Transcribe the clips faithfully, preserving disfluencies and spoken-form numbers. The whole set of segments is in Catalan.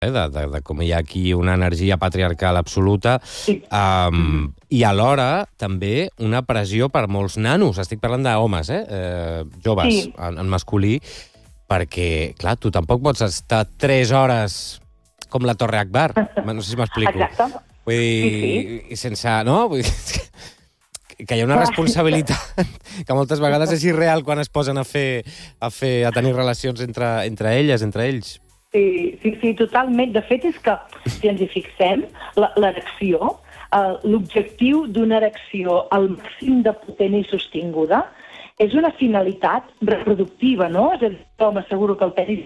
eh, de, de, de com hi ha aquí una energia patriarcal absoluta, Sí. um, i alhora també una pressió per molts nanos, estic parlant d'homes, eh, eh joves, Sí. en, en masculí, perquè, clar, tu tampoc pots estar tres hores com la Torre Akbar, no sé si m'explico. Exacte. Vull dir, Sí, i sense... No? Vull dir, que hi ha una responsabilitat que moltes vegades és irreal quan es posen a fer a, fer, a tenir relacions entre, entre elles, entre ells. Sí, sí, sí, totalment. De fet, és que, si ens hi fixem, l'erecció, eh, l'objectiu d'una erecció al màxim de potent i sostinguda és una finalitat reproductiva, no? És a dir, jo m'asseguro que el penis...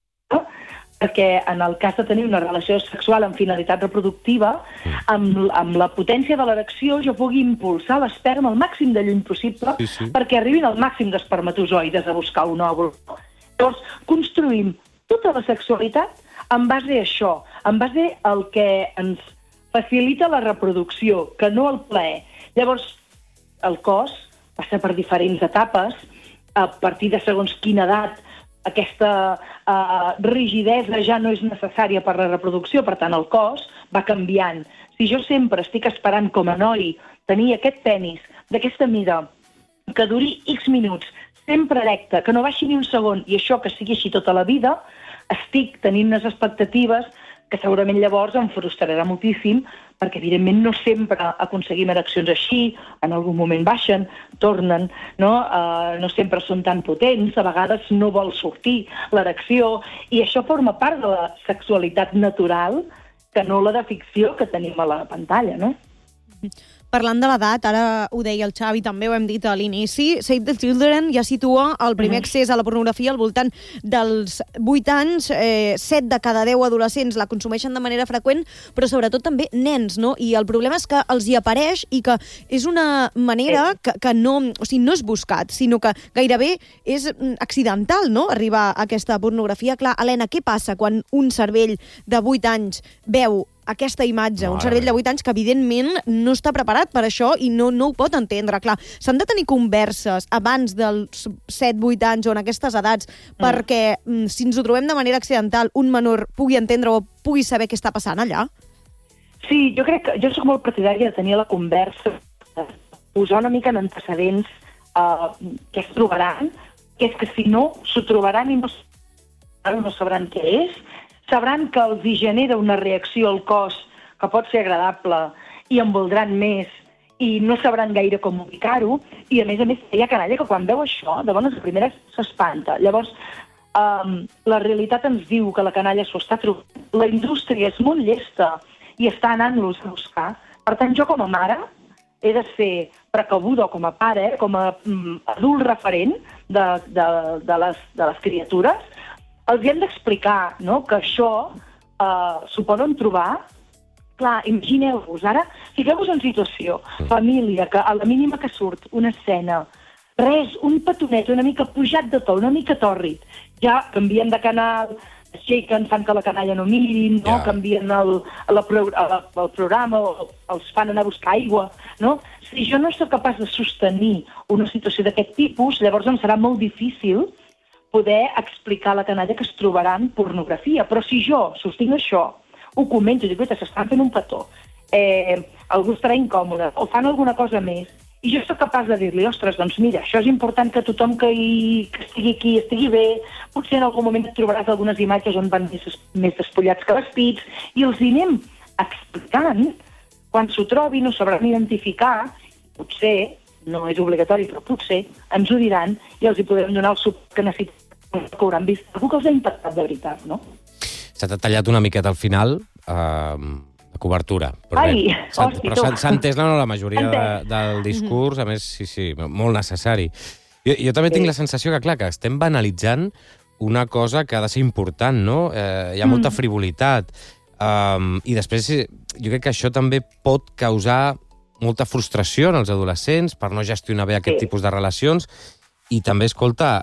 perquè en el cas de tenir una relació sexual amb finalitat reproductiva, amb, amb la potència de l'erecció jo pugui impulsar l'esperma al màxim de lluny possible Sí, sí. perquè arribin al màxim d'espermatozoides a buscar un òvul. Llavors, construïm tota la sexualitat en base a això, en base al que ens facilita la reproducció, que no el plaer. Llavors, el cos passa per diferents etapes, a partir de segons quina edat aquesta uh, rigidesa ja no és necessària per la reproducció, per tant el cos va canviant. Si jo sempre estic esperant com a noi tenir aquest penis d'aquesta mida, que duri X minuts, sempre erecte, que no baixi ni un segon, i això que sigui així tota la vida, estic tenint unes expectatives que segurament llavors em frustrarà moltíssim, perquè evidentment no sempre aconseguim ereccions així, en algun moment baixen, tornen, no, uh, no sempre són tan potents, a vegades no vol sortir l'erecció, i això forma part de la sexualitat natural, que no la de ficció que tenim a la pantalla, no? Parlant de l'edat, ara ho deia el Xavi, també ho hem dit a l'inici, Save the Children ja situa el primer accés a la pornografia al voltant dels vuit anys, eh, set de cada deu adolescents la consumeixen de manera freqüent, però sobretot també nens, no? I el problema és que els hi apareix i que és una manera que, que no, o sigui, no és buscat, sinó que gairebé és accidental, no?, arribar a aquesta pornografia. Clar, Helena, què passa quan un cervell de vuit anys veu aquesta imatge, un cervell de vuit anys que evidentment no està preparat per això i no, no ho pot entendre. Clar, s'han de tenir converses abans dels set vuit anys o en aquestes edats mm. perquè si ens ho trobem de manera accidental un menor pugui entendre o pugui saber què està passant allà? Sí, jo crec que jo soc molt partidària de tenir la conversa, posar una mica en antecedents uh, què es trobaran, que és que si no s'ho trobaran i no, no sabran què és, sabran que els hi genera una reacció al cos que pot ser agradable i en voldran més i no sabran gaire com ubicar-ho, i a més a més hi ha canalla que quan veu això de bones a primeres s'espanta. Llavors um, la realitat ens diu que la canalla s'ho està trobant, la indústria és molt llesta i està anant-los a buscar. Per tant, jo com a mare he de ser precabuda, com a pare, com a um, adult referent de, de, de, les, de les criatures. Els hem d'explicar, no?, que això eh, s'ho poden trobar. Clar, imagineu-vos, ara, fiqueu-vos en situació, família, que a la mínima que surt una escena, res, un petonet una mica pujat de to, una mica tòrrid, ja canvien de canal, aixequen, fan que la canalla no mirin, no? Yeah. Canvien el, el, el, el programa, els fan anar a buscar aigua, no? Si jo no soc capaç de sostenir una situació d'aquest tipus, llavors em serà molt difícil poder explicar a la canalla que es trobaran pornografia. Però si jo sostinc això, ho comento, dic, s'estan fent un petó, eh, algú estarà incòmode, o fan alguna cosa més, i jo soc capaç de dir-li, ostres, doncs mira, això és important que tothom que, hi, que estigui aquí estigui bé, potser en algun moment et trobaràs algunes imatges on van més, més despullats que vestits, i els hi anem explicant, quan s'ho trobin o sabran identificar, potser, no és obligatori, però potser ens ho diran i els hi podem donar el suport que necessiten, que hauran vist. Algú que els ha impactat de veritat, no? S'ha tallat una miqueta al final, eh, la cobertura. Però Ai, bé, hosti, però s'ha entès la, no, la majoria de, del discurs, a més, sí, sí, molt necessari. Jo, jo també sí. tinc la sensació que, clar, que estem banalitzant una cosa que ha de ser important, no? Eh, hi ha molta frivolitat. Um, I després, jo crec que això també pot causar molta frustració en els adolescents per no gestionar bé aquest sí. tipus de relacions i també, escolta,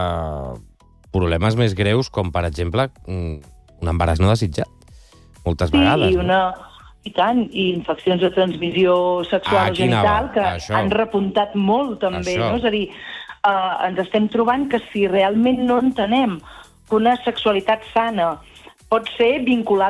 eh, problemes més greus com, per exemple, un embaràs no desitjat, moltes sí, vegades. Sí, una... No? I tant, i infeccions de transmissió sexual o genital que això. han repuntat molt, també. No? És a dir, eh, ens estem trobant que si realment no entenem que una sexualitat sana pot ser vinculat